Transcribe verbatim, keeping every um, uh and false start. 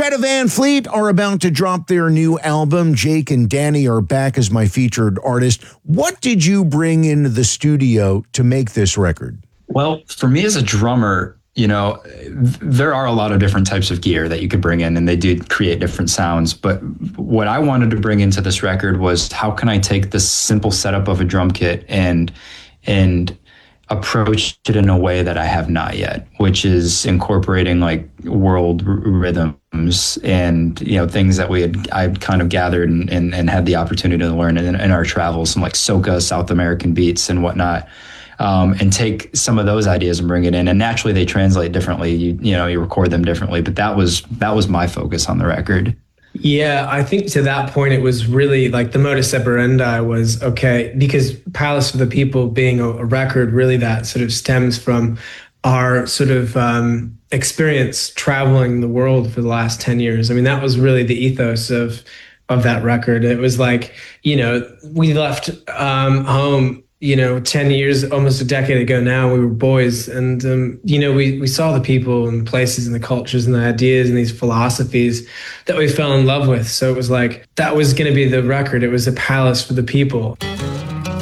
Greta Van Fleet are about to drop their new album. Jake and Danny are back as my featured artist. What did you bring into the studio to make this record? Well, for me as a drummer, you know, there are a lot of different types of gear that you could bring in, and they do create different sounds. But what I wanted to bring into this record was, how can I take this simple setup of a drum kit and and approach it in a way that I have not yet, which is incorporating like world r- rhythms and, you know, things that we had I'd kind of gathered and, and, and had the opportunity to learn in, in our travels, some like soca, South American beats and whatnot. Um, and take some of those ideas and bring it in. And naturally they translate differently. You, you know, you record them differently, but that was, that was my focus on the record. Yeah, I think to that point, it was really like the modus operandi was, okay, because Palace for the People being a, a record, really that sort of stems from our sort of um, experience traveling the world for the last ten years. I mean, that was really the ethos of, of that record. It was like, you know, we left um, home, you know, ten years, almost a decade ago now. We were boys, and um, you know, we we saw the people and places and the cultures and the ideas and these philosophies that we fell in love with. So it was like, that was going to be the record. It was a Palace for the People.